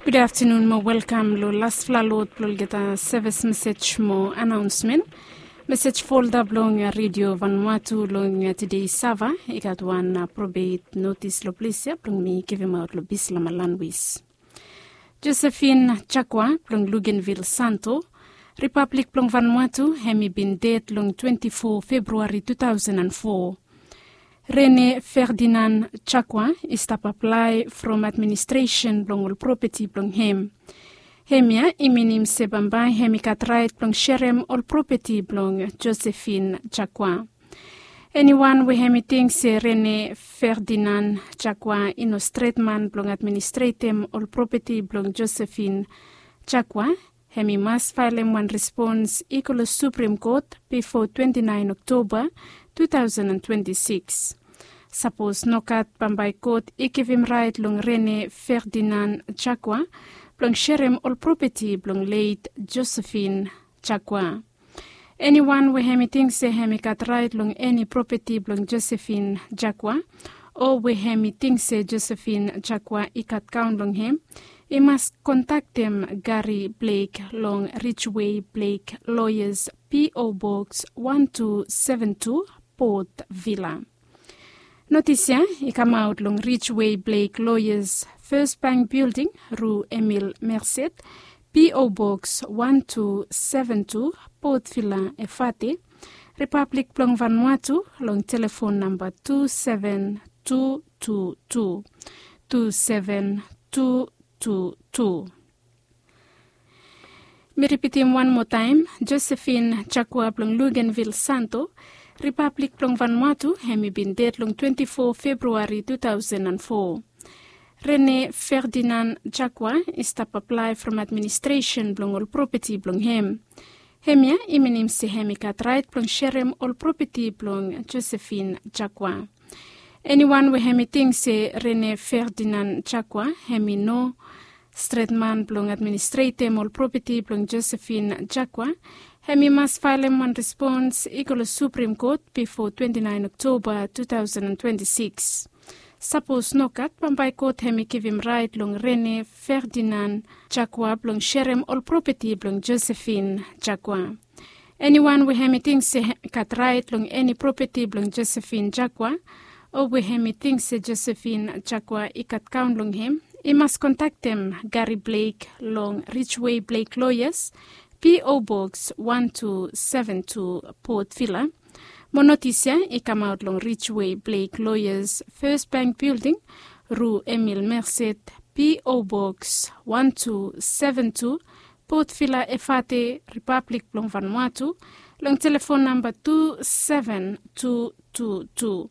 Good afternoon, mo welcome lo last flalot lo geta service message mo announcement. Message folder blong radio Vanuatu long today sava ikat one probate notice lo policia blong mi give him out lo bisla malanwis. Josephine Chakwa blong Luganville Santo, Republic blong Vanuatu hemi bin dead long 24 February 2004. Rene Ferdinand Chakwa is tap apply from administration blong all property blong hem. Hemia iminim sebamba hemikat right blong sherem all property blong Josephine Chakwa. Anyone we hemi think se Rene Ferdinand Chakwa ino straight man blong administratem all property blong Josephine Chakwa, hemi must file one response equal Supreme Court before 29 October 2026. Suppose nokat Bambay Court ikivim right long Rene Ferdinand Chakwa blong sherem all property blong late Josephine Chakwa. Anyone we hemi think se hemi kat right long any property blong Josephine Chakwa or we hemi think se Josephine Chakwa ikat count long him, he must contact them Gary Blake long Richway Blake Lawyers P.O. Box 1272 Port Villa. Noticia, I come out long Richway Blake Lawyers First Bank Building, Rue Emile Merced, P.O. Box 1272, Port Villa, Efate, Republic Blong Vanuatu, long telephone number 27222. 27222. Me repeat him one more time. Josephine Chakwa Blong Luganville Santo, Republic Blong Vanuatu, hemi bin dead long 24 February 2004. Rene Ferdinand Chakwa is tap apply from administration blong all property blong hem. Hemia iminim se hemi kat right blong sherem all property blong Josephine Chakwa. Anyone we hemi think se Rene Ferdinand Chakwa hemi no straight man blong administratem all property blong Josephine Chakwa, hemi must file one response equal Supreme Court before 29 October 2026. Suppose nokat Bambay Court hemi give him right long Rene Ferdinand Chakwa blong sherem all property blong Josephine Chakwa. Anyone we hemi think se kat right long any property blong Josephine Chakwa or we hemi think se Josephine Chakwa ikat count long him, he must contact them Gary Blake long Richway Blake Lawyers P.O. Box 1272 Port Villa. Monoticia, I come out long Richway Blake Lawyers First Bank Building, Rue Emile Merced, P.O. Box 1272 Port Villa, Efate, Republic Blong Vanuatu, long telephone number 27222.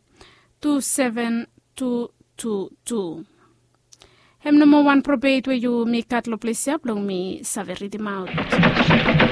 27222. Hem number one probate where you make kat lo plesia blong me saveri di maut.